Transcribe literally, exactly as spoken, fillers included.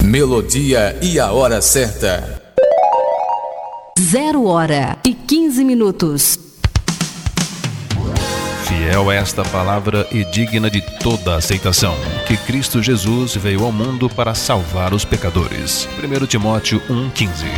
melodia e a hora certa. Zero hora e quinze minutos. Fiel é esta palavra e digna de toda aceitação, que Cristo Jesus veio ao mundo para salvar os pecadores. primeiro Timóteo um, quinze.